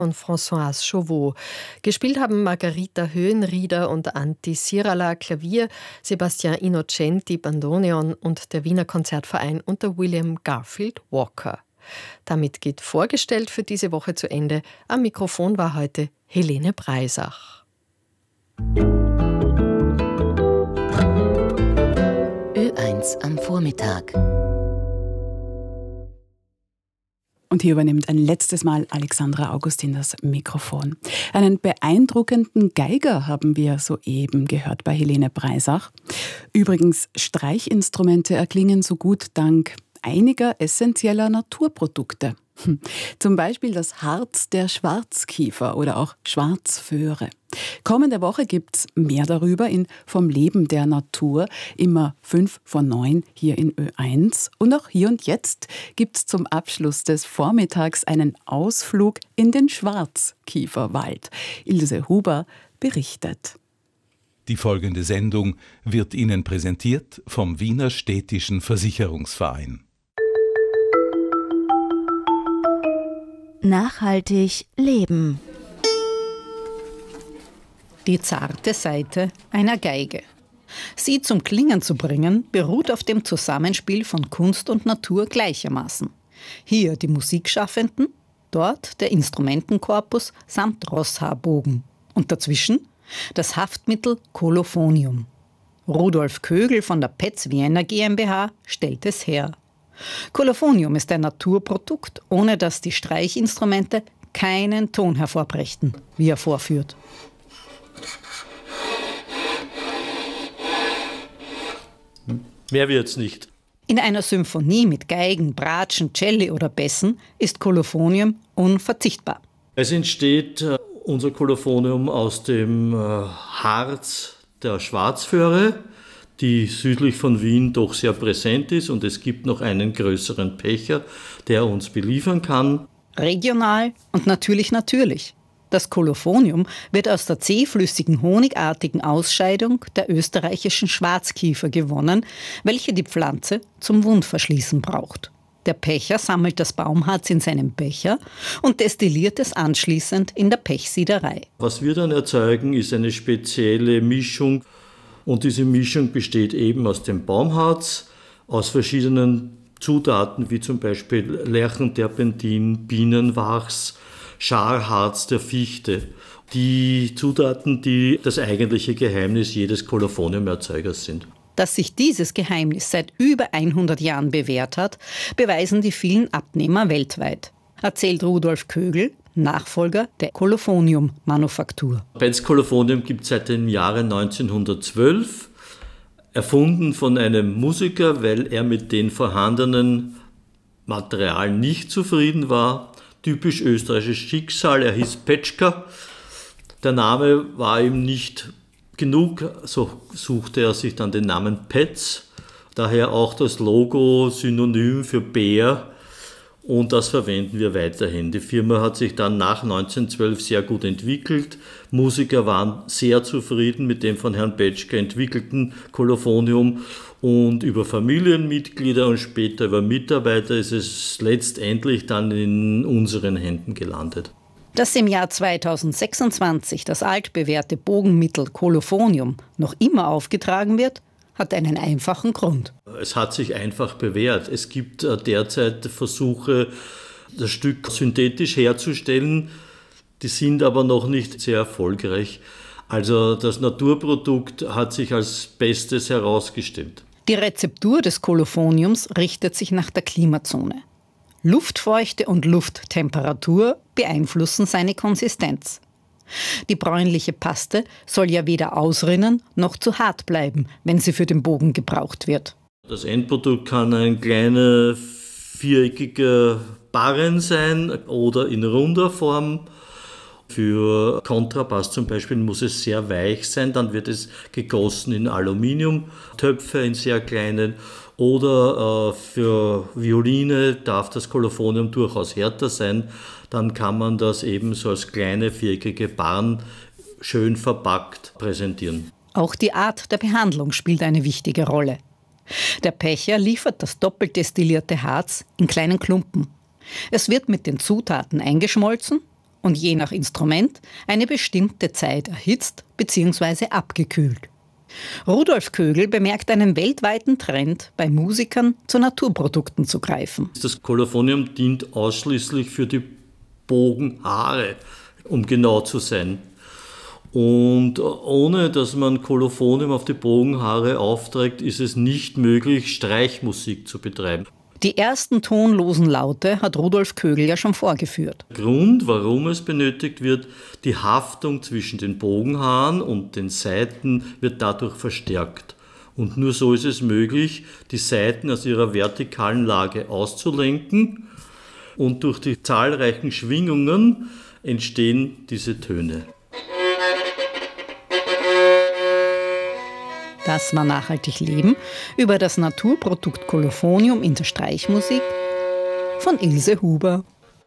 Von Françoise Chauveau. Gespielt haben Margarita Höhenrieder und Antti Sirala Klavier, Sebastian Innocenti Bandoneon und der Wiener Konzertverein unter William Garfield Walker. Damit geht vorgestellt für diese Woche zu Ende. Am Mikrofon war heute Helene Breisach. Ö1 am Vormittag. Und hier übernimmt ein letztes Mal Alexandra Augustin das Mikrofon. Einen beeindruckenden Geiger haben wir soeben gehört bei Helene Breisach. Übrigens, Streichinstrumente erklingen so gut dank einiger essentieller Naturprodukte. Zum Beispiel das Harz der Schwarzkiefer oder auch Schwarzföhre. Kommende Woche gibt's mehr darüber in Vom Leben der Natur, immer 5 vor 9 hier in Ö1. Und auch hier und jetzt gibt's zum Abschluss des Vormittags einen Ausflug in den Schwarzkieferwald. Ilse Huber berichtet. Die folgende Sendung wird Ihnen präsentiert vom Wiener Städtischen Versicherungsverein. Nachhaltig leben. Die zarte Saite einer Geige. Sie zum Klingen zu bringen, beruht auf dem Zusammenspiel von Kunst und Natur gleichermaßen. Hier die Musikschaffenden, dort der Instrumentenkorpus samt Rosshaarbogen. Und dazwischen das Haftmittel Kolophonium. Rudolf Kögel von der Petz Vienna GmbH stellt es her. Kolophonium ist ein Naturprodukt, ohne dass die Streichinstrumente keinen Ton hervorbrächten, wie er vorführt. Mehr wird's nicht. In einer Symphonie mit Geigen, Bratschen, Celli oder Bässen ist Kolophonium unverzichtbar. Es entsteht unser Kolophonium aus dem Harz der Schwarzföhre, die südlich von Wien doch sehr präsent ist, und es gibt noch einen größeren Pächter, der uns beliefern kann. Regional und natürlich. Das Kolophonium wird aus der zähflüssigen, honigartigen Ausscheidung der österreichischen Schwarzkiefer gewonnen, welche die Pflanze zum Wundverschließen braucht. Der Pächter sammelt das Baumharz in seinem Becher und destilliert es anschließend in der Pechsiederei. Was wir dann erzeugen, ist eine spezielle Mischung. Und diese Mischung besteht eben aus dem Baumharz, aus verschiedenen Zutaten wie zum Beispiel Lärchenterpentin, Bienenwachs, Scharharz der Fichte. Die Zutaten, die das eigentliche Geheimnis jedes Kolophonium-Erzeugers sind. Dass sich dieses Geheimnis seit über 100 Jahren bewährt hat, beweisen die vielen Abnehmer weltweit, erzählt Rudolf Kögel, Nachfolger der Kolophonium-Manufaktur. Petz Kolophonium gibt es seit dem Jahre 1912, erfunden von einem Musiker, weil er mit den vorhandenen Materialien nicht zufrieden war. Typisch österreichisches Schicksal, er hieß Petschka. Der Name war ihm nicht genug, so suchte er sich dann den Namen Petz, daher auch das Logo synonym für Bär. Und das verwenden wir weiterhin. Die Firma hat sich dann nach 1912 sehr gut entwickelt. Musiker waren sehr zufrieden mit dem von Herrn Petschka entwickelten Kolophonium. Und über Familienmitglieder und später über Mitarbeiter ist es letztendlich dann in unseren Händen gelandet. Dass im Jahr 2026 das altbewährte Bogenmittel Kolophonium noch immer aufgetragen wird, hat einen einfachen Grund. Es hat sich einfach bewährt. Es gibt derzeit Versuche, das Stück synthetisch herzustellen. Die sind aber noch nicht sehr erfolgreich. Also das Naturprodukt hat sich als Bestes herausgestellt. Die Rezeptur des Kolophoniums richtet sich nach der Klimazone. Luftfeuchte und Lufttemperatur beeinflussen seine Konsistenz. Die bräunliche Paste soll ja weder ausrinnen noch zu hart bleiben, wenn sie für den Bogen gebraucht wird. Das Endprodukt kann ein kleiner viereckiger Barren sein oder in runder Form. Für Kontrabass zum Beispiel muss es sehr weich sein, dann wird es gegossen in Aluminiumtöpfe, in sehr kleinen. Oder für Violine darf das Kolophonium durchaus härter sein. Dann kann man das eben so als kleine viereckige Barren schön verpackt präsentieren. Auch die Art der Behandlung spielt eine wichtige Rolle. Der Pächter liefert das doppelt destillierte Harz in kleinen Klumpen. Es wird mit den Zutaten eingeschmolzen und je nach Instrument eine bestimmte Zeit erhitzt bzw. abgekühlt. Rudolf Kögel bemerkt einen weltweiten Trend bei Musikern, zu Naturprodukten zu greifen. Das Kolophonium dient ausschließlich für die Bogenhaare, um genau zu sein. Und ohne dass man Kolophonium auf die Bogenhaare aufträgt, ist es nicht möglich, Streichmusik zu betreiben. Die ersten tonlosen Laute hat Rudolf Kögel ja schon vorgeführt. Der Grund, warum es benötigt wird, die Haftung zwischen den Bogenhaaren und den Saiten wird dadurch verstärkt. Und nur so ist es möglich, die Saiten aus ihrer vertikalen Lage auszulenken. Und durch die zahlreichen Schwingungen entstehen diese Töne. Das war Nachhaltig Leben über das Naturprodukt Kolophonium in der Streichmusik von Ilse Huber.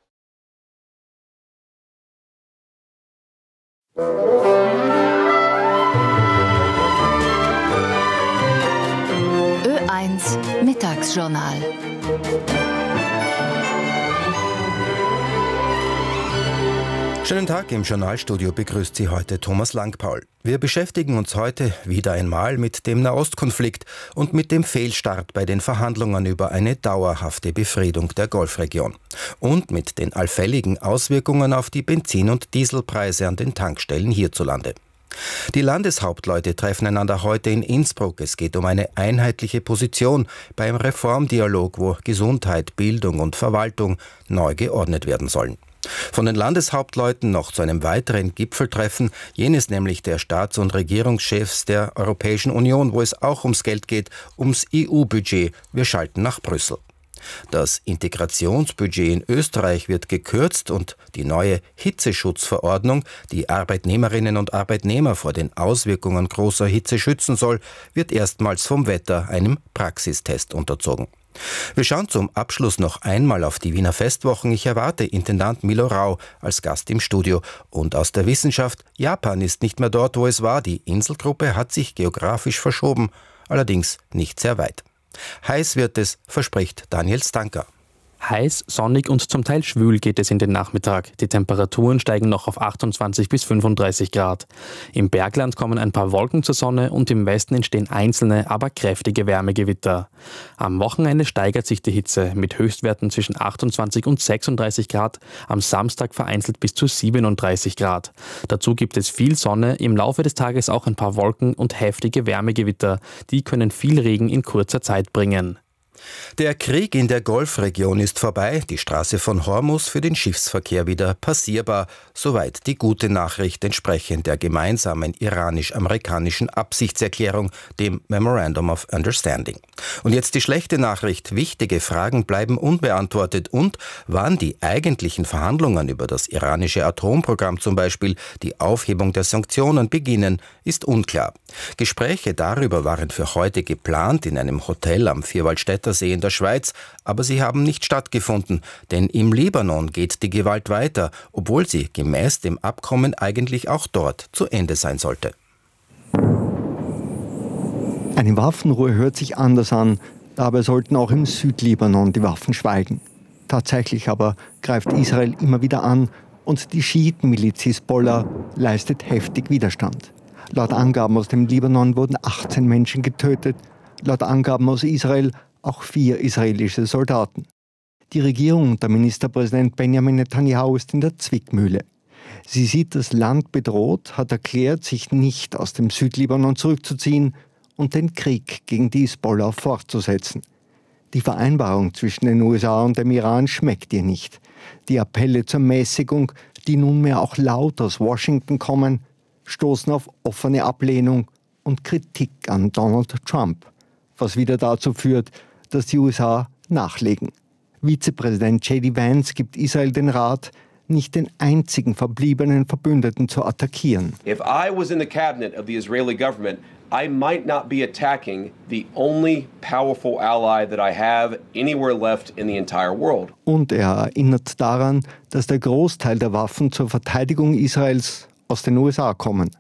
Ö1 Mittagsjournal. Schönen Tag, im Journalstudio begrüßt Sie heute Thomas Langpaul. Wir beschäftigen uns heute wieder einmal mit dem Nahostkonflikt und mit dem Fehlstart bei den Verhandlungen über eine dauerhafte Befriedung der Golfregion. Und mit den allfälligen Auswirkungen auf die Benzin- und Dieselpreise an den Tankstellen hierzulande. Die Landeshauptleute treffen einander heute in Innsbruck. Es geht um eine einheitliche Position beim Reformdialog, wo Gesundheit, Bildung und Verwaltung neu geordnet werden sollen. Von den Landeshauptleuten noch zu einem weiteren Gipfeltreffen, jenes nämlich der Staats- und Regierungschefs der Europäischen Union, wo es auch ums Geld geht, ums EU-Budget. Wir schalten nach Brüssel. Das Integrationsbudget in Österreich wird gekürzt und die neue Hitzeschutzverordnung, die Arbeitnehmerinnen und Arbeitnehmer vor den Auswirkungen großer Hitze schützen soll, wird erstmals vom Wetter einem Praxistest unterzogen. Wir schauen zum Abschluss noch einmal auf die Wiener Festwochen. Ich erwarte Intendant Milo Rau als Gast im Studio. Und aus der Wissenschaft, Japan ist nicht mehr dort, wo es war. Die Inselgruppe hat sich geografisch verschoben, allerdings nicht sehr weit. Heiß wird es, verspricht Daniel Stanker. Heiß, sonnig und zum Teil schwül geht es in den Nachmittag. Die Temperaturen steigen noch auf 28 bis 35 Grad. Im Bergland kommen ein paar Wolken zur Sonne und im Westen entstehen einzelne, aber kräftige Wärmegewitter. Am Wochenende steigert sich die Hitze mit Höchstwerten zwischen 28 und 36 Grad, am Samstag vereinzelt bis zu 37 Grad. Dazu gibt es viel Sonne, im Laufe des Tages auch ein paar Wolken und heftige Wärmegewitter. Die können viel Regen in kurzer Zeit bringen. Der Krieg in der Golfregion ist vorbei, die Straße von Hormuz für den Schiffsverkehr wieder passierbar. Soweit die gute Nachricht entsprechend der gemeinsamen iranisch-amerikanischen Absichtserklärung, dem Memorandum of Understanding. Und jetzt die schlechte Nachricht, wichtige Fragen bleiben unbeantwortet und wann die eigentlichen Verhandlungen über das iranische Atomprogramm, zum Beispiel die Aufhebung der Sanktionen, beginnen, ist unklar. Gespräche darüber waren für heute geplant in einem Hotel am Vierwaldstätter See in der Schweiz, aber sie haben nicht stattgefunden, denn im Libanon geht die Gewalt weiter, obwohl sie gemäß dem Abkommen eigentlich auch dort zu Ende sein sollte. Eine Waffenruhe hört sich anders an, dabei sollten auch im Südlibanon die Waffen schweigen. Tatsächlich aber greift Israel immer wieder an und die Schiitenmiliz Hisbollah leistet heftig Widerstand. Laut Angaben aus dem Libanon wurden 18 Menschen getötet, laut Angaben aus Israel auch 4 israelische Soldaten. Die Regierung unter Ministerpräsident Benjamin Netanyahu ist in der Zwickmühle. Sie sieht das Land bedroht, hat erklärt, sich nicht aus dem Südlibanon zurückzuziehen und den Krieg gegen die Hisbollah fortzusetzen. Die Vereinbarung zwischen den USA und dem Iran schmeckt ihr nicht. Die Appelle zur Mäßigung, die nunmehr auch laut aus Washington kommen, stoßen auf offene Ablehnung und Kritik an Donald Trump, was wieder dazu führt, dass die USA nachlegen. Vizepräsident J.D. Vance gibt Israel den Rat, nicht den einzigen verbliebenen Verbündeten zu attackieren. If I was in the cabinet of the Israeli government, I might not be attacking the only powerful ally that I have anywhere left in the entire world. Und er erinnert daran, dass der Großteil der Waffen zur Verteidigung Israels aus den USA kommen.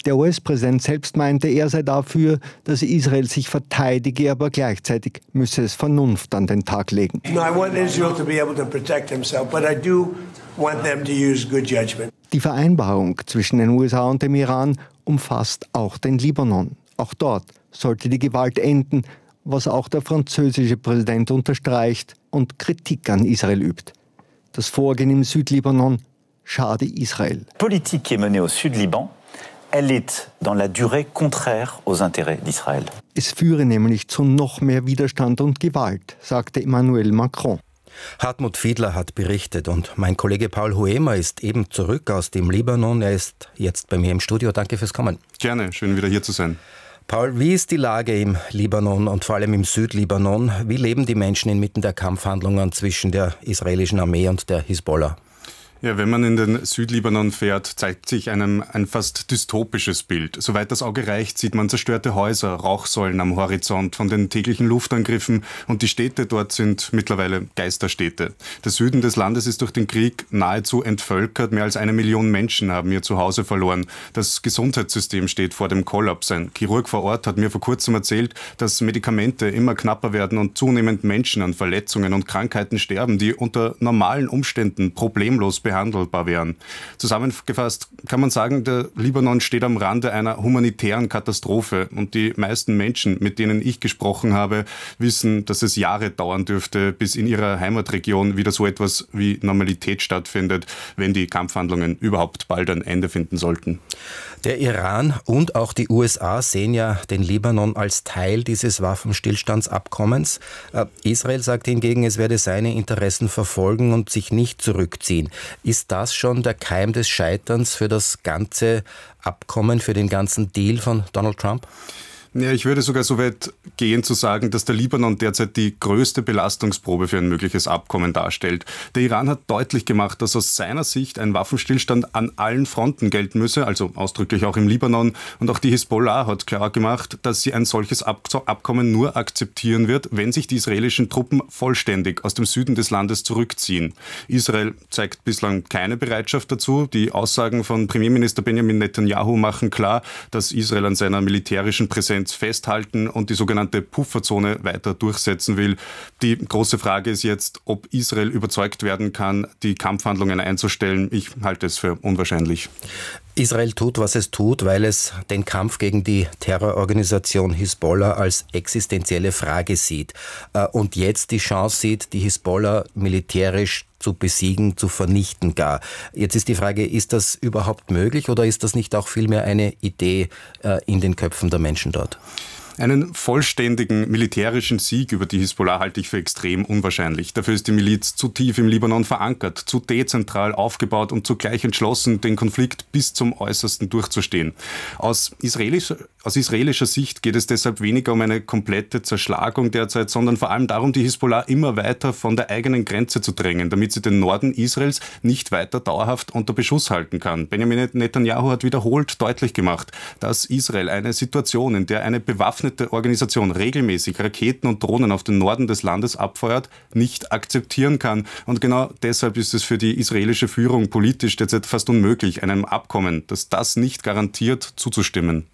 Der US-Präsident selbst meinte, er sei dafür, dass Israel sich verteidige, aber gleichzeitig müsse es Vernunft an den Tag legen. I want Israel to be able to protect himself, but I do want them to use good judgment. Die Vereinbarung zwischen den USA und dem Iran umfasst auch den Libanon. Auch dort sollte die Gewalt enden, was auch der französische Präsident unterstreicht und Kritik an Israel übt. Das Vorgehen im Südlibanon schade Israel. Die Politik, die menée au Südliban, elle est dans la durée contraire aux intérêts d'Israël. Es führe nämlich zu noch mehr Widerstand und Gewalt, sagte Emmanuel Macron. Hartmut Fiedler hat berichtet und mein Kollege Paul Huemer ist eben zurück aus dem Libanon. Er ist jetzt bei mir im Studio. Danke fürs Kommen. Gerne, schön wieder hier zu sein. Paul, wie ist die Lage im Libanon und vor allem im Südlibanon? Wie leben die Menschen inmitten der Kampfhandlungen zwischen der israelischen Armee und der Hisbollah? Ja, wenn man in den Südlibanon fährt, zeigt sich einem ein fast dystopisches Bild. Soweit das Auge reicht, sieht man zerstörte Häuser, Rauchsäulen am Horizont von den täglichen Luftangriffen und die Städte dort sind mittlerweile Geisterstädte. Der Süden des Landes ist durch den Krieg nahezu entvölkert. Mehr als 1 Million Menschen haben ihr Zuhause verloren. Das Gesundheitssystem steht vor dem Kollaps. Ein Chirurg vor Ort hat mir vor kurzem erzählt, dass Medikamente immer knapper werden und zunehmend Menschen an Verletzungen und Krankheiten sterben, die unter normalen Umständen problemlos behandelbar wären. Zusammengefasst kann man sagen, der Libanon steht am Rande einer humanitären Katastrophe und die meisten Menschen, mit denen ich gesprochen habe, wissen, dass es Jahre dauern dürfte, bis in ihrer Heimatregion wieder so etwas wie Normalität stattfindet, wenn die Kampfhandlungen überhaupt bald ein Ende finden sollten. Der Iran und auch die USA sehen ja den Libanon als Teil dieses Waffenstillstandsabkommens. Israel sagt hingegen, es werde seine Interessen verfolgen und sich nicht zurückziehen. Ist das schon der Keim des Scheiterns für das ganze Abkommen, für den ganzen Deal von Donald Trump? Ja, ich würde sogar so weit gehen zu sagen, dass der Libanon derzeit die größte Belastungsprobe für ein mögliches Abkommen darstellt. Der Iran hat deutlich gemacht, dass aus seiner Sicht ein Waffenstillstand an allen Fronten gelten müsse, also ausdrücklich auch im Libanon. Und auch die Hisbollah hat klar gemacht, dass sie ein solches Abkommen nur akzeptieren wird, wenn sich die israelischen Truppen vollständig aus dem Süden des Landes zurückziehen. Israel zeigt bislang keine Bereitschaft dazu. Die Aussagen von Premierminister Benjamin Netanyahu machen klar, dass Israel an seiner militärischen Präsenz festhalten und die sogenannte Pufferzone weiter durchsetzen will. Die große Frage ist jetzt, ob Israel überzeugt werden kann, die Kampfhandlungen einzustellen. Ich halte es für unwahrscheinlich. Israel tut, was es tut, weil es den Kampf gegen die Terrororganisation Hisbollah als existenzielle Frage sieht und jetzt die Chance sieht, die Hisbollah militärisch zu besiegen, zu vernichten gar. Jetzt ist die Frage, ist das überhaupt möglich oder ist das nicht auch vielmehr eine Idee in den Köpfen der Menschen dort? Einen vollständigen militärischen Sieg über die Hisbollah halte ich für extrem unwahrscheinlich. Dafür ist die Miliz zu tief im Libanon verankert, zu dezentral aufgebaut und zugleich entschlossen, den Konflikt bis zum Äußersten durchzustehen. Aus israelischer Sicht geht es deshalb weniger um eine komplette Zerschlagung derzeit, sondern vor allem darum, die Hisbollah immer weiter von der eigenen Grenze zu drängen, damit sie den Norden Israels nicht weiter dauerhaft unter Beschuss halten kann. Benjamin Netanyahu hat wiederholt deutlich gemacht, dass Israel eine Situation, in der eine bewaffnete Organisation regelmäßig Raketen und Drohnen auf den Norden des Landes abfeuert, nicht akzeptieren kann. Und genau deshalb ist es für die israelische Führung politisch derzeit fast unmöglich, einem Abkommen, das das nicht garantiert, zuzustimmen.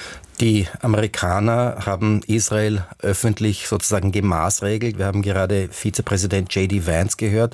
Die Amerikaner haben Israel öffentlich sozusagen gemaßregelt. Wir haben gerade Vizepräsident J.D. Vance gehört.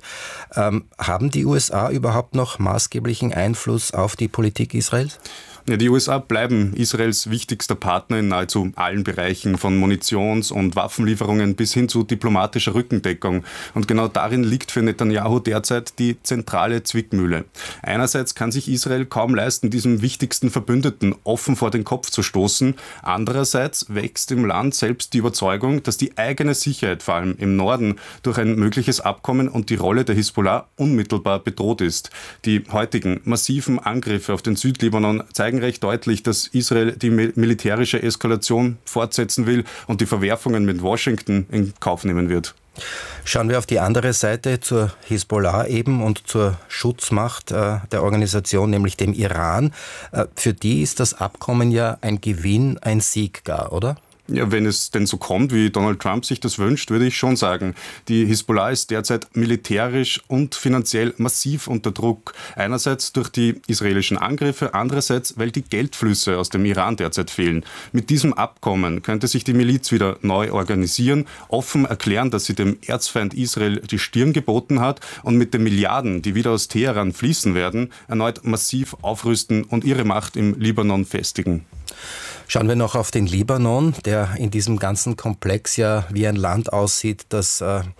Haben die USA überhaupt noch maßgeblichen Einfluss auf die Politik Israels? Ja, die USA bleiben Israels wichtigster Partner in nahezu allen Bereichen, von Munitions- und Waffenlieferungen bis hin zu diplomatischer Rückendeckung. Und genau darin liegt für Netanyahu derzeit die zentrale Zwickmühle. Einerseits kann sich Israel kaum leisten, diesem wichtigsten Verbündeten offen vor den Kopf zu stoßen. Andererseits wächst im Land selbst die Überzeugung, dass die eigene Sicherheit, vor allem im Norden, durch ein mögliches Abkommen und die Rolle der Hisbollah unmittelbar bedroht ist. Die heutigen massiven Angriffe auf den Südlibanon zeigen recht deutlich, dass Israel die militärische Eskalation fortsetzen will und die Verwerfungen mit Washington in Kauf nehmen wird. Schauen wir auf die andere Seite, zur Hisbollah eben und zur Schutzmacht der Organisation, nämlich dem Iran. Für die ist das Abkommen ja ein Gewinn, ein Sieg gar, oder? Ja, wenn es denn so kommt, wie Donald Trump sich das wünscht, würde ich schon sagen, die Hisbollah ist derzeit militärisch und finanziell massiv unter Druck. Einerseits durch die israelischen Angriffe, andererseits, weil die Geldflüsse aus dem Iran derzeit fehlen. Mit diesem Abkommen könnte sich die Miliz wieder neu organisieren, offen erklären, dass sie dem Erzfeind Israel die Stirn geboten hat und mit den Milliarden, die wieder aus Teheran fließen werden, erneut massiv aufrüsten und ihre Macht im Libanon festigen. Schauen wir noch auf den Libanon, der in diesem ganzen Komplex ja wie ein Land aussieht, das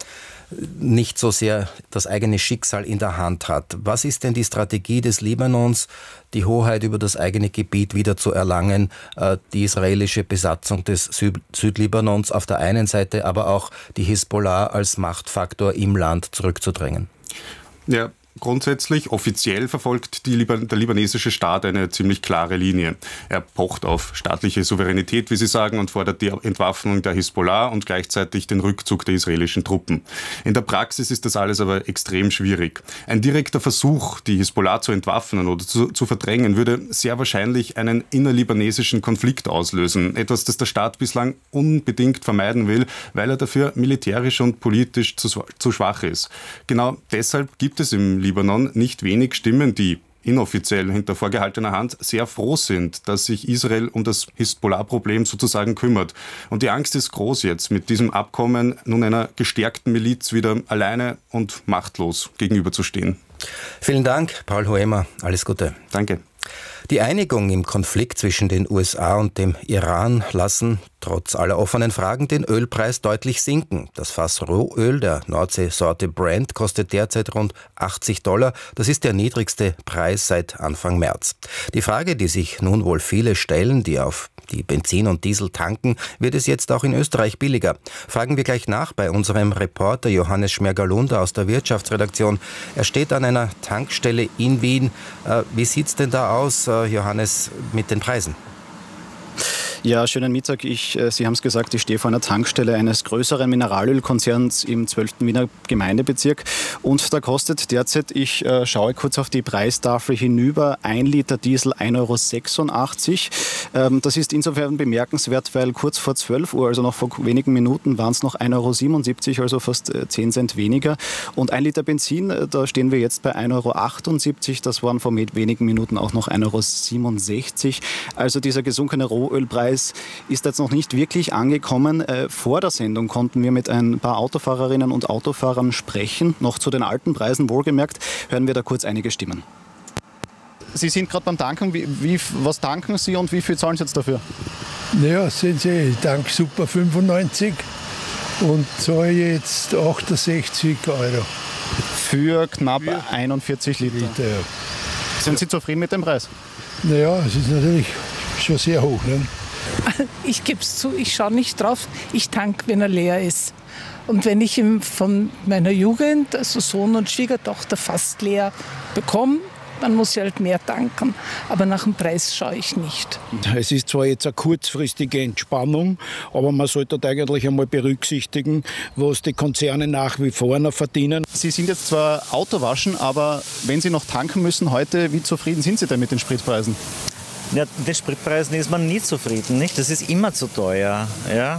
nicht so sehr das eigene Schicksal in der Hand hat. Was ist denn die Strategie des Libanons, die Hoheit über das eigene Gebiet wieder zu erlangen, die israelische Besatzung des Südlibanons auf der einen Seite, aber auch die Hisbollah als Machtfaktor im Land zurückzudrängen? Ja. Grundsätzlich, offiziell verfolgt der libanesische Staat eine ziemlich klare Linie. Er pocht auf staatliche Souveränität, wie Sie sagen, und fordert die Entwaffnung der Hisbollah und gleichzeitig den Rückzug der israelischen Truppen. In der Praxis ist das alles aber extrem schwierig. Ein direkter Versuch, die Hisbollah zu entwaffnen oder zu verdrängen, würde sehr wahrscheinlich einen innerlibanesischen Konflikt auslösen. Etwas, das der Staat bislang unbedingt vermeiden will, weil er dafür militärisch und politisch zu schwach ist. Genau deshalb gibt es im Libanon nicht wenig Stimmen, die inoffiziell hinter vorgehaltener Hand sehr froh sind, dass sich Israel um das Hisbollah-Problem sozusagen kümmert. Und die Angst ist groß jetzt, mit diesem Abkommen nun einer gestärkten Miliz wieder alleine und machtlos gegenüberzustehen. Vielen Dank, Paul Hoemer. Alles Gute. Danke. Die Einigung im Konflikt zwischen den USA und dem Iran lassen trotz aller offenen Fragen den Ölpreis deutlich sinken. Das Fass Rohöl der Nordseesorte Brent kostet derzeit rund $80. Das ist der niedrigste Preis seit Anfang März. Die Frage, die sich nun wohl viele stellen, die auf die Benzin und Diesel tanken, wird es jetzt auch in Österreich billiger? Fragen wir gleich nach bei unserem Reporter Johannes Schmergalunder aus der Wirtschaftsredaktion. Er steht an einer Tankstelle in Wien. Wie sieht's denn da aus, Johannes, mit den Preisen? Ja, schönen Mittag. Sie haben es gesagt, ich stehe vor einer Tankstelle eines größeren Mineralölkonzerns im 12. Wiener Gemeindebezirk. Und da kostet derzeit, ich schaue kurz auf die Preistafel hinüber, 1 Liter Diesel 1,86 €. Das ist insofern bemerkenswert, weil kurz vor 12 Uhr, also noch vor wenigen Minuten, waren es noch 1,77 €, also fast 10 Cent weniger. Und 1 Liter Benzin, da stehen wir jetzt bei 1,78 €. Das waren vor wenigen Minuten auch noch 1,67 €. Also dieser gesunkene Rohölpreis ist jetzt noch nicht wirklich angekommen. Vor der Sendung konnten wir mit ein paar Autofahrerinnen und Autofahrern sprechen. Noch zu den alten Preisen wohlgemerkt. Hören wir da kurz einige Stimmen. Sie sind gerade beim Tanken. Was tanken Sie und wie viel zahlen Sie jetzt dafür? Naja, sehen Sie, ich tank Super 95 und zahle jetzt 68 €. Für knapp 41 Liter. Ja. Sind Sie zufrieden mit dem Preis? Naja, es ist natürlich schon sehr hoch. Ne? Ich gebe es zu, ich schaue nicht drauf, ich tanke, wenn er leer ist. Und wenn ich ihn von meiner Jugend, also Sohn und Schwiegertochter, fast leer bekomme, dann muss ich halt mehr tanken. Aber nach dem Preis schaue ich nicht. Es ist zwar jetzt eine kurzfristige Entspannung, aber man sollte eigentlich einmal berücksichtigen, was die Konzerne nach wie vor noch verdienen. Sie sind jetzt zwar Autowaschen, aber wenn Sie noch tanken müssen heute, wie zufrieden sind Sie denn mit den Spritpreisen? Ja, mit den Spritpreisen ist man nie zufrieden, nicht? Das ist immer zu teuer. Ja.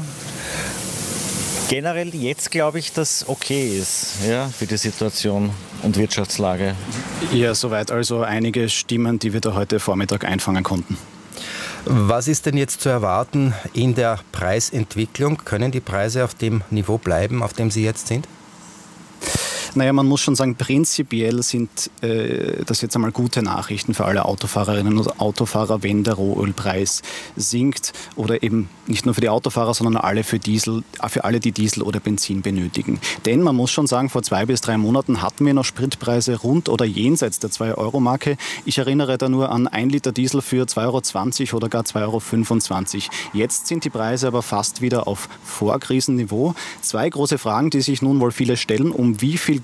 Generell jetzt glaube ich, dass okay ist, ja, für die Situation und Wirtschaftslage. Ja, soweit also einige Stimmen, die wir da heute Vormittag einfangen konnten. Was ist denn jetzt zu erwarten in der Preisentwicklung? Können die Preise auf dem Niveau bleiben, auf dem sie jetzt sind? Naja, man muss schon sagen, prinzipiell sind das jetzt einmal gute Nachrichten für alle Autofahrerinnen und Autofahrer, wenn der Rohölpreis sinkt oder eben nicht nur für die Autofahrer, sondern für alle, die Diesel oder Benzin benötigen. Denn man muss schon sagen, vor 2 bis 3 Monaten hatten wir noch Spritpreise rund oder jenseits der 2-Euro-Marke. Ich erinnere da nur an 1 Liter Diesel für 2,20 € oder gar 2,25 €. Jetzt sind die Preise aber fast wieder auf Vorkrisenniveau. 2 große Fragen, die sich nun wohl viele stellen. Um wie viel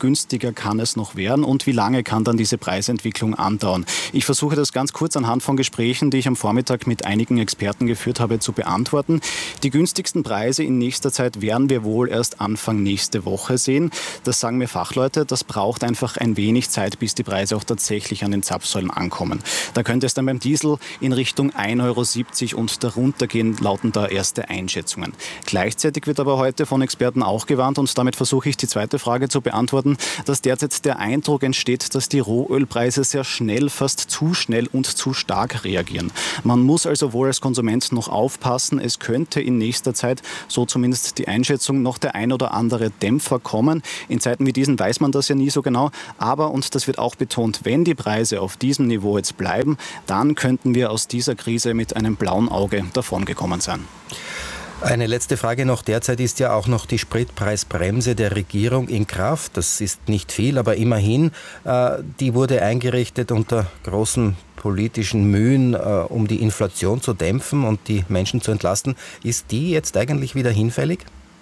günstiger kann es noch werden und wie lange kann dann diese Preisentwicklung andauern? Ich versuche das ganz kurz anhand von Gesprächen, die ich am Vormittag mit einigen Experten geführt habe, zu beantworten. Die günstigsten Preise in nächster Zeit werden wir wohl erst Anfang nächste Woche sehen. Das sagen mir Fachleute, das braucht einfach ein wenig Zeit, bis die Preise auch tatsächlich an den Zapfsäulen ankommen. Da könnte es dann beim Diesel in Richtung 1,70 € und darunter gehen, lauten da erste Einschätzungen. Gleichzeitig wird aber heute von Experten auch gewarnt, und damit versuche ich die zweite Frage zu beantworten, dass derzeit der Eindruck entsteht, dass die Rohölpreise sehr schnell, fast zu schnell und zu stark reagieren. Man muss also wohl als Konsument noch aufpassen. Es könnte in nächster Zeit, so zumindest die Einschätzung, noch der ein oder andere Dämpfer kommen. In Zeiten wie diesen weiß man das ja nie so genau. Aber, und das wird auch betont, wenn die Preise auf diesem Niveau jetzt bleiben, dann könnten wir aus dieser Krise mit einem blauen Auge davongekommen sein. Eine letzte Frage noch. Derzeit ist ja auch noch die Spritpreisbremse der Regierung in Kraft. Das ist nicht viel, aber immerhin. Die wurde eingerichtet unter großen politischen Mühen, um die Inflation zu dämpfen und die Menschen zu entlasten. Ist die jetzt eigentlich wieder hinfällig?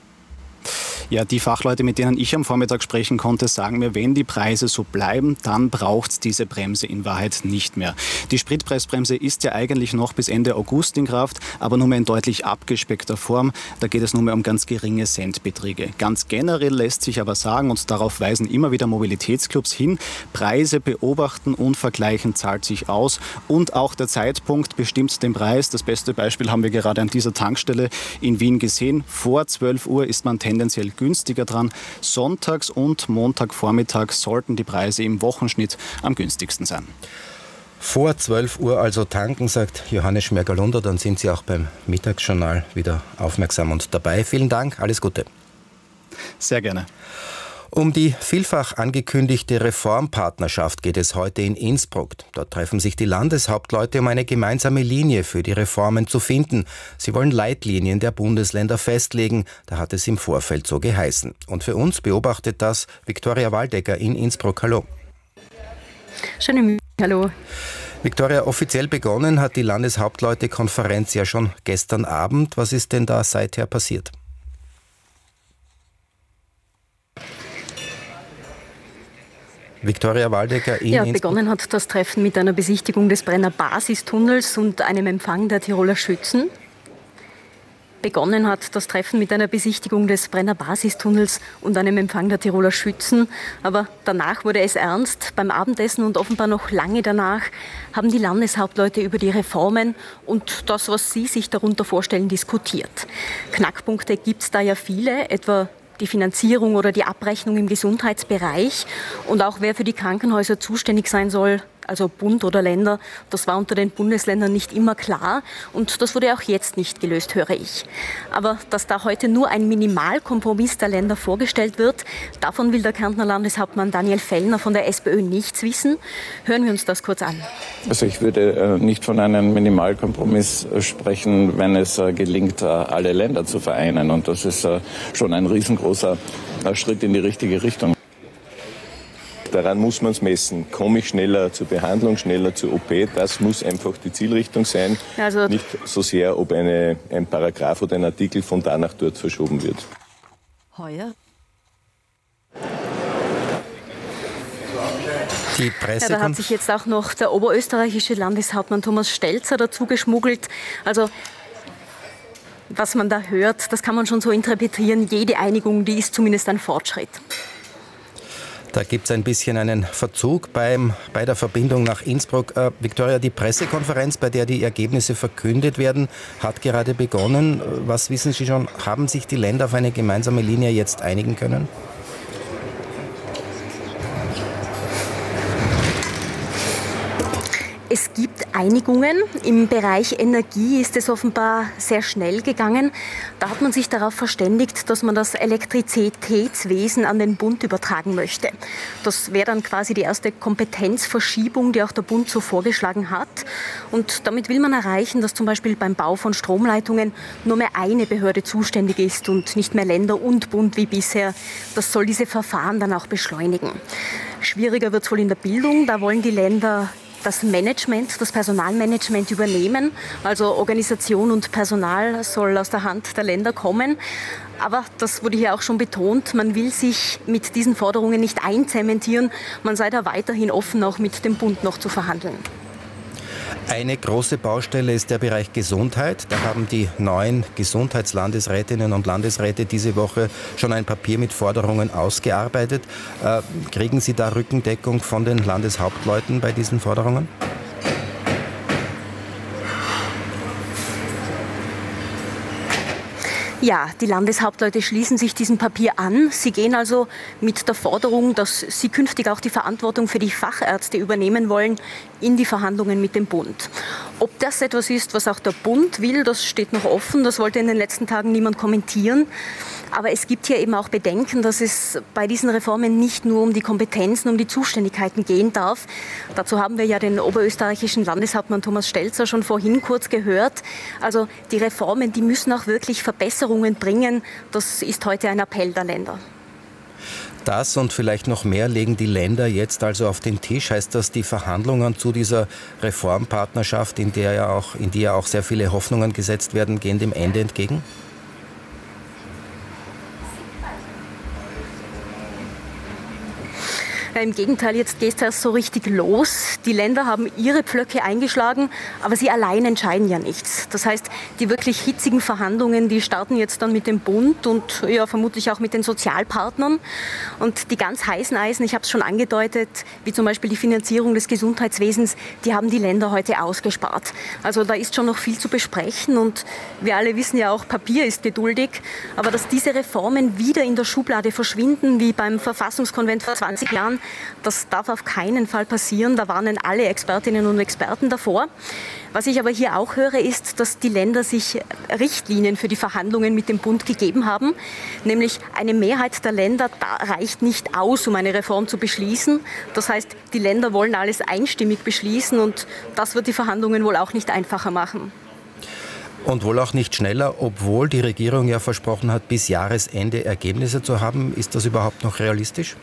Ja, die Fachleute, mit denen ich am Vormittag sprechen konnte, sagen mir, wenn die Preise so bleiben, dann braucht es diese Bremse in Wahrheit nicht mehr. Die Spritpreisbremse ist ja eigentlich noch bis Ende August in Kraft, aber nur mehr in deutlich abgespeckter Form. Da geht es nur mehr um ganz geringe Centbeträge. Ganz generell lässt sich aber sagen, und darauf weisen immer wieder Mobilitätsclubs hin, Preise beobachten und vergleichen zahlt sich aus. Und auch der Zeitpunkt bestimmt den Preis. Das beste Beispiel haben wir gerade an dieser Tankstelle in Wien gesehen. Vor 12 Uhr ist man tendenziell günstiger dran. Sonntags und Montagvormittag sollten die Preise im Wochenschnitt am günstigsten sein. Vor 12 Uhr also tanken, sagt Johannes Schmergalunder. Dann sind Sie auch beim Mittagsjournal wieder aufmerksam und dabei. Vielen Dank, alles Gute. Sehr gerne. Um die vielfach angekündigte Reformpartnerschaft geht es heute in Innsbruck. Dort treffen sich die Landeshauptleute, um eine gemeinsame Linie für die Reformen zu finden. Sie wollen Leitlinien der Bundesländer festlegen. Da hat es im Vorfeld so geheißen. Und für uns beobachtet das Viktoria Waldecker in Innsbruck. Hallo. Schönen Hallo. Viktoria, offiziell begonnen hat die Landeshauptleute-Konferenz ja schon gestern Abend. Was ist denn da seither passiert? Viktoria Waldecker in Innsbruck. Begonnen hat das Treffen mit einer Besichtigung des Brenner Basistunnels und einem Empfang der Tiroler Schützen. Begonnen hat das Treffen mit einer Besichtigung des Brenner Basistunnels und einem Empfang der Tiroler Schützen. Aber danach wurde es ernst. Beim Abendessen und offenbar noch lange danach haben die Landeshauptleute über die Reformen und das, was sie sich darunter vorstellen, diskutiert. Knackpunkte gibt es da ja viele, etwa die Finanzierung oder die Abrechnung im Gesundheitsbereich und auch wer für die Krankenhäuser zuständig sein soll, also Bund oder Länder, das war unter den Bundesländern nicht immer klar und das wurde auch jetzt nicht gelöst, höre ich. Aber dass da heute nur ein Minimalkompromiss der Länder vorgestellt wird, davon will der Kärntner Landeshauptmann Daniel Fellner von der SPÖ nichts wissen. Hören wir uns das kurz an. Also ich würde nicht von einem Minimalkompromiss sprechen, wenn es gelingt, alle Länder zu vereinen. Und das ist schon ein riesengroßer Schritt in die richtige Richtung. Daran muss man es messen. Komme ich schneller zur Behandlung, schneller zur OP? Das muss einfach die Zielrichtung sein. Also nicht so sehr, ob ein Paragraph oder ein Artikel von da nach dort verschoben wird. Heuer? Da hat sich jetzt auch noch der oberösterreichische Landeshauptmann Thomas Stelzer dazu geschmuggelt. Also was man da hört, das kann man schon so interpretieren. Jede Einigung, die ist zumindest ein Fortschritt. Da gibt es ein bisschen einen Verzug bei der Verbindung nach Innsbruck. Viktoria, die Pressekonferenz, bei der die Ergebnisse verkündet werden, hat gerade begonnen. Was wissen Sie schon? Haben sich die Länder auf eine gemeinsame Linie jetzt einigen können? Es gibt Einigungen. Im Bereich Energie ist es offenbar sehr schnell gegangen. Da hat man sich darauf verständigt, dass man das Elektrizitätswesen an den Bund übertragen möchte. Das wäre dann quasi die erste Kompetenzverschiebung, die auch der Bund so vorgeschlagen hat. Und damit will man erreichen, dass zum Beispiel beim Bau von Stromleitungen nur mehr eine Behörde zuständig ist und nicht mehr Länder und Bund wie bisher. Das soll diese Verfahren dann auch beschleunigen. Schwieriger wird es wohl in der Bildung. Da wollen die Länder das Management, das Personalmanagement übernehmen. Also Organisation und Personal soll aus der Hand der Länder kommen. Aber das wurde hier auch schon betont, man will sich mit diesen Forderungen nicht einzementieren. Man sei da weiterhin offen, auch mit dem Bund noch zu verhandeln. Eine große Baustelle ist der Bereich Gesundheit. Da haben die neuen Gesundheitslandesrätinnen und Landesräte diese Woche schon ein Papier mit Forderungen ausgearbeitet. Kriegen Sie da Rückendeckung von den Landeshauptleuten bei diesen Forderungen? Ja, die Landeshauptleute schließen sich diesem Papier an. Sie gehen also mit der Forderung, dass sie künftig auch die Verantwortung für die Fachärzte übernehmen wollen, in die Verhandlungen mit dem Bund. Ob das etwas ist, was auch der Bund will, das steht noch offen. Das wollte in den letzten Tagen niemand kommentieren. Aber es gibt hier eben auch Bedenken, dass es bei diesen Reformen nicht nur um die Kompetenzen, um die Zuständigkeiten gehen darf. Dazu haben wir ja den oberösterreichischen Landeshauptmann Thomas Stelzer schon vorhin kurz gehört. Also die Reformen, die müssen auch wirklich Verbesserungen bringen. Das ist heute ein Appell der Länder. Das und vielleicht noch mehr legen die Länder jetzt also auf den Tisch. Heißt das, die Verhandlungen zu dieser Reformpartnerschaft, in die ja auch sehr viele Hoffnungen gesetzt werden, gehen dem Ende entgegen? Ja, im Gegenteil, jetzt geht es erst so richtig los. Die Länder haben ihre Pflöcke eingeschlagen, aber sie allein entscheiden ja nichts. Das heißt, die wirklich hitzigen Verhandlungen, die starten jetzt dann mit dem Bund und ja, vermutlich auch mit den Sozialpartnern. Und die ganz heißen Eisen, ich habe es schon angedeutet, wie zum Beispiel die Finanzierung des Gesundheitswesens, die haben die Länder heute ausgespart. Also da ist schon noch viel zu besprechen und wir alle wissen ja auch, Papier ist geduldig. Aber dass diese Reformen wieder in der Schublade verschwinden, wie beim Verfassungskonvent vor 20 Jahren, das darf auf keinen Fall passieren. Da warnen alle Expertinnen und Experten davor. Was ich aber hier auch höre, ist, dass die Länder sich Richtlinien für die Verhandlungen mit dem Bund gegeben haben. Nämlich eine Mehrheit der Länder reicht nicht aus, um eine Reform zu beschließen. Das heißt, die Länder wollen alles einstimmig beschließen und das wird die Verhandlungen wohl auch nicht einfacher machen. Und wohl auch nicht schneller, obwohl die Regierung ja versprochen hat, bis Jahresende Ergebnisse zu haben. Ist das überhaupt noch realistisch?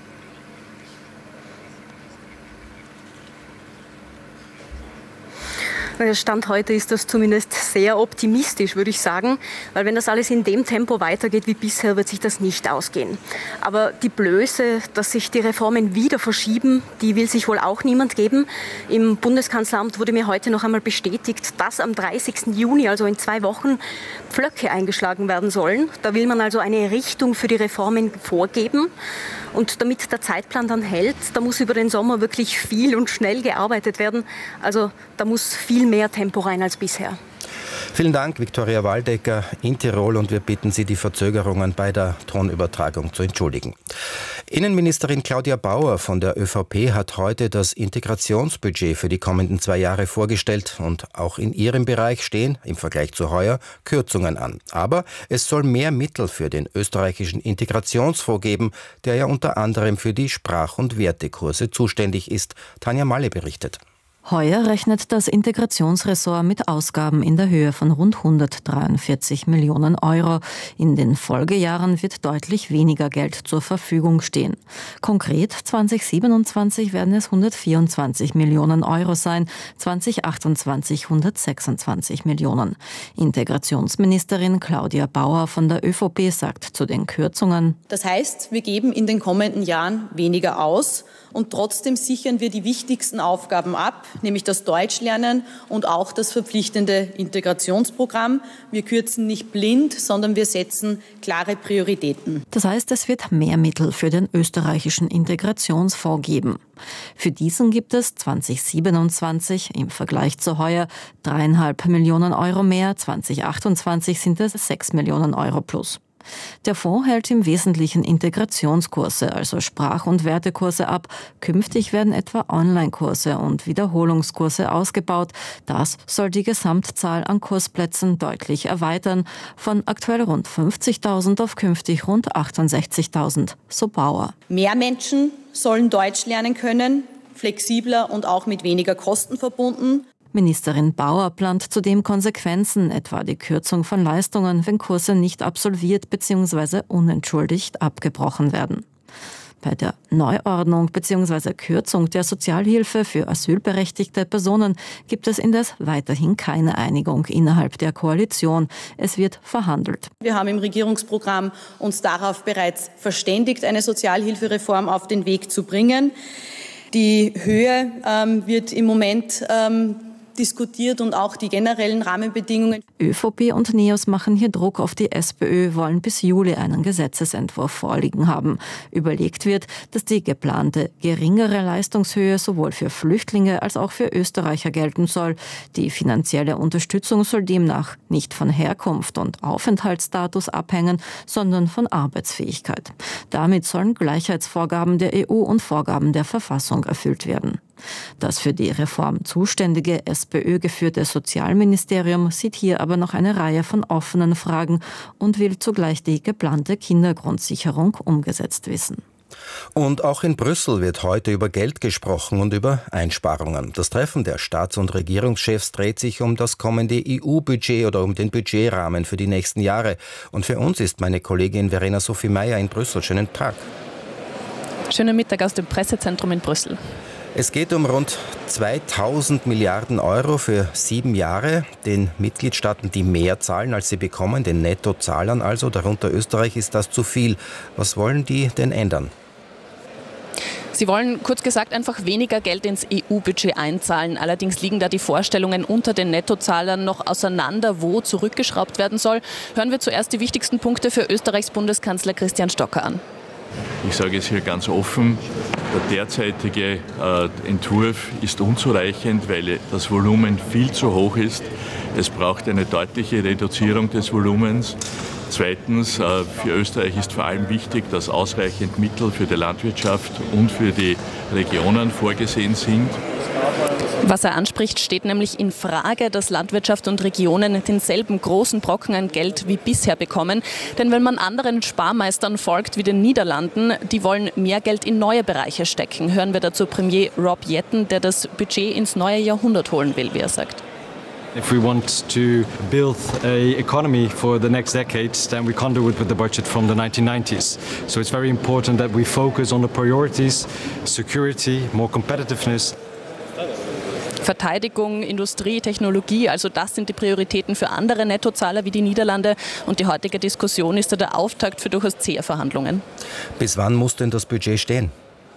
Stand heute ist das zumindest sehr optimistisch, würde ich sagen, weil wenn das alles in dem Tempo weitergeht wie bisher, wird sich das nicht ausgehen. Aber die Blöße, dass sich die Reformen wieder verschieben, die will sich wohl auch niemand geben. Im Bundeskanzleramt wurde mir heute noch einmal bestätigt, dass am 30. Juni, also in 2 Wochen, Pflöcke eingeschlagen werden sollen. Da will man also eine Richtung für die Reformen vorgeben. Und damit der Zeitplan dann hält, da muss über den Sommer wirklich viel und schnell gearbeitet werden. Also da muss viel mehr Tempo rein als bisher. Vielen Dank, Viktoria Waldecker in Tirol, und wir bitten Sie, die Verzögerungen bei der Tonübertragung zu entschuldigen. Innenministerin Claudia Bauer von der ÖVP hat heute das Integrationsbudget für die kommenden 2 Jahre vorgestellt und auch in ihrem Bereich stehen im Vergleich zu heuer Kürzungen an. Aber es soll mehr Mittel für den österreichischen Integrationsfonds geben, der ja unter anderem für die Sprach- und Wertekurse zuständig ist. Tanja Malle berichtet. Heuer rechnet das Integrationsressort mit Ausgaben in der Höhe von rund 143 Millionen Euro. In den Folgejahren wird deutlich weniger Geld zur Verfügung stehen. Konkret 2027 werden es 124 Millionen Euro sein, 2028 126 Millionen. Integrationsministerin Claudia Bauer von der ÖVP sagt zu den Kürzungen: Das heißt, wir geben in den kommenden Jahren weniger aus und trotzdem sichern wir die wichtigsten Aufgaben ab, nämlich das Deutschlernen und auch das verpflichtende Integrationsprogramm. Wir kürzen nicht blind, sondern wir setzen klare Prioritäten. Das heißt, es wird mehr Mittel für den österreichischen Integrationsfonds geben. Für diesen gibt es 2027 im Vergleich zu heuer 3,5 Millionen Euro mehr, 2028 sind es 6 Millionen Euro plus. Der Fonds hält im Wesentlichen Integrationskurse, also Sprach- und Wertekurse ab. Künftig werden etwa Online-Kurse und Wiederholungskurse ausgebaut. Das soll die Gesamtzahl an Kursplätzen deutlich erweitern, von aktuell rund 50.000 auf künftig rund 68.000, so Bauer. Mehr Menschen sollen Deutsch lernen können, flexibler und auch mit weniger Kosten verbunden. Ministerin Bauer plant zudem Konsequenzen, etwa die Kürzung von Leistungen, wenn Kurse nicht absolviert bzw. unentschuldigt abgebrochen werden. Bei der Neuordnung bzw. Kürzung der Sozialhilfe für asylberechtigte Personen gibt es indes weiterhin keine Einigung innerhalb der Koalition. Es wird verhandelt. Wir haben im Regierungsprogramm uns darauf bereits verständigt, eine Sozialhilfereform auf den Weg zu bringen. Die Höhe wird im Moment diskutiert und auch die generellen Rahmenbedingungen. ÖVP und NEOS machen hier Druck auf die SPÖ, wollen bis Juli einen Gesetzesentwurf vorliegen haben. Überlegt wird, dass die geplante geringere Leistungshöhe sowohl für Flüchtlinge als auch für Österreicher gelten soll. Die finanzielle Unterstützung soll demnach nicht von Herkunft und Aufenthaltsstatus abhängen, sondern von Arbeitsfähigkeit. Damit sollen Gleichheitsvorgaben der EU und Vorgaben der Verfassung erfüllt werden. Das für die Reform zuständige SPÖ-geführte Sozialministerium sieht hier aber noch eine Reihe von offenen Fragen und will zugleich die geplante Kindergrundsicherung umgesetzt wissen. Und auch in Brüssel wird heute über Geld gesprochen und über Einsparungen. Das Treffen der Staats- und Regierungschefs dreht sich um das kommende EU-Budget oder um den Budgetrahmen für die nächsten Jahre. Und für uns ist meine Kollegin Verena Sophie Meyer in Brüssel. Schönen Tag. Schönen Mittag aus dem Pressezentrum in Brüssel. Es geht um rund 2000 Milliarden Euro für 7 Jahre. Den Mitgliedstaaten, die mehr zahlen, als sie bekommen, den Nettozahlern also, darunter Österreich, ist das zu viel. Was wollen die denn ändern? Sie wollen kurz gesagt einfach weniger Geld ins EU-Budget einzahlen. Allerdings liegen da die Vorstellungen unter den Nettozahlern noch auseinander, wo zurückgeschraubt werden soll. Hören wir zuerst die wichtigsten Punkte für Österreichs Bundeskanzler Christian Stocker an. Ich sage es hier ganz offen, der derzeitige Entwurf ist unzureichend, weil das Volumen viel zu hoch ist. Es braucht eine deutliche Reduzierung des Volumens. Zweitens, für Österreich ist vor allem wichtig, dass ausreichend Mittel für die Landwirtschaft und für die Regionen vorgesehen sind. Was er anspricht, steht nämlich in Frage, dass Landwirtschaft und Regionen denselben großen Brocken an Geld wie bisher bekommen. Denn wenn man anderen Sparmeistern folgt wie den Niederlanden, die wollen mehr Geld in neue Bereiche stecken. Hören wir dazu Premier Rob Jetten, der das Budget ins neue Jahrhundert holen will, wie er sagt. If we want to build an economy for the next decades, then we can't do it with the budget from the 1990s. So it's very important that we focus on the priorities, security, more competitiveness. Verteidigung, Industrie, Technologie, also das sind die Prioritäten für andere Nettozahler wie die Niederlande. Und die heutige Diskussion ist der Auftakt für durchaus zähe Verhandlungen. Bis wann muss denn das Budget stehen?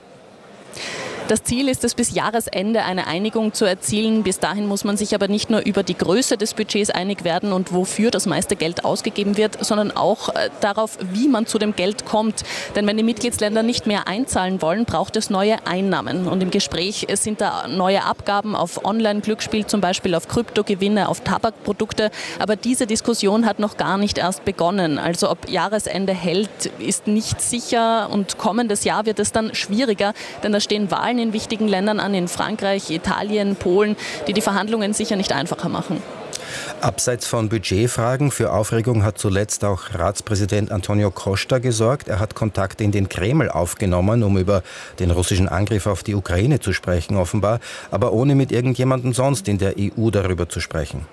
Das Ziel ist es, bis Jahresende eine Einigung zu erzielen. Bis dahin muss man sich aber nicht nur über die Größe des Budgets einig werden und wofür das meiste Geld ausgegeben wird, sondern auch darauf, wie man zu dem Geld kommt. Denn wenn die Mitgliedsländer nicht mehr einzahlen wollen, braucht es neue Einnahmen. Und im Gespräch sind da neue Abgaben auf Online-Glücksspiel, zum Beispiel auf Kryptogewinne, auf Tabakprodukte. Aber diese Diskussion hat noch gar nicht erst begonnen. Also ob Jahresende hält, ist nicht sicher. Und kommendes Jahr wird es dann schwieriger, denn da stehen Wahlen in wichtigen Ländern an, in Frankreich, Italien, Polen, die Verhandlungen sicher nicht einfacher machen. Abseits von Budgetfragen für Aufregung hat zuletzt auch Ratspräsident Antonio Costa gesorgt. Er hat Kontakte in den Kreml aufgenommen, um über den russischen Angriff auf die Ukraine zu sprechen, offenbar, aber ohne mit irgendjemandem sonst in der EU darüber zu sprechen.